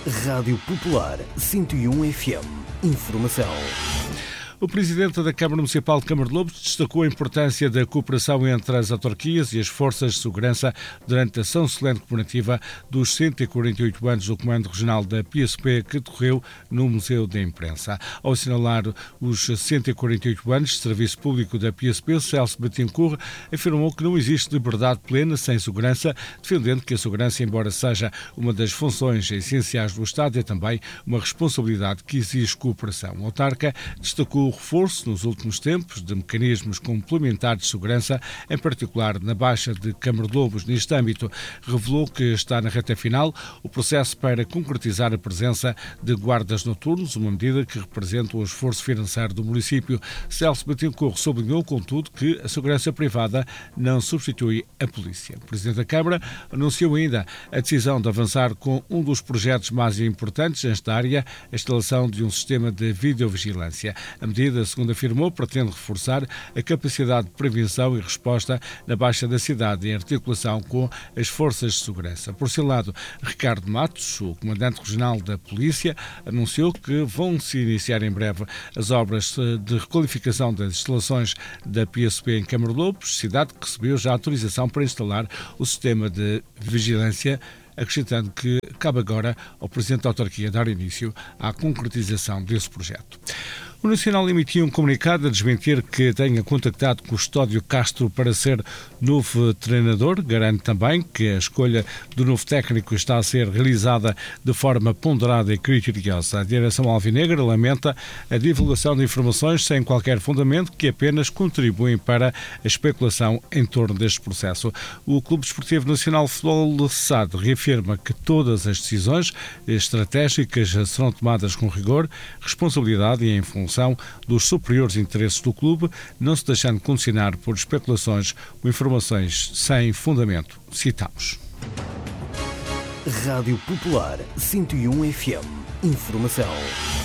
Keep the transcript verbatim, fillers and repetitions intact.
Rádio Popular cento e um F M. Informação. O Presidente da Câmara Municipal de Câmara de Lobos destacou a importância da cooperação entre as autarquias e as forças de segurança durante a ação solene comemorativa dos cento e quarenta e oito anos do Comando Regional da P S P que decorreu no Museu da Imprensa. Ao assinalar os cento e quarenta e oito anos de serviço público da P S P, Celso Bettencourt afirmou que não existe liberdade plena sem segurança, defendendo que a segurança, embora seja uma das funções essenciais do Estado, é também uma responsabilidade que exige cooperação. O autarca destacou o reforço, nos últimos tempos, de mecanismos complementares de segurança, em particular na Baixa de Câmara de Lobos. Neste âmbito, revelou que está na reta final o processo para concretizar a presença de guardas noturnos, uma medida que representa o esforço financeiro do município. Celso Bettencourt sublinhou, contudo, que a segurança privada não substitui a polícia. O Presidente da Câmara anunciou ainda a decisão de avançar com um dos projetos mais importantes nesta área, a instalação de um sistema de videovigilância. A medida, segundo afirmou, pretende reforçar a capacidade de prevenção e resposta na Baixa da cidade, em articulação com as forças de segurança. Por seu lado, Ricardo Matos, o comandante regional da Polícia, anunciou que vão se iniciar em breve as obras de requalificação das instalações da P S P em Câmara de Lobos, cidade que recebeu já autorização para instalar o sistema de vigilância, acrescentando que cabe agora ao Presidente da Autarquia dar início à concretização desse projeto. O Nacional emitiu um comunicado a desmentir que tenha contactado Custódio Castro para ser novo treinador. Garante também que a escolha do novo técnico está a ser realizada de forma ponderada e criteriosa. A direção alvinegra lamenta a divulgação de informações sem qualquer fundamento que apenas contribuem para a especulação em torno deste processo. O Clube Desportivo Nacional de Futebol S A D reafirma que todas as decisões estratégicas serão tomadas com rigor, responsabilidade e em função dos superiores interesses do clube, não se deixando condicionar por especulações ou informações sem fundamento. Citamos. Rádio Popular cento e um F M. Informação.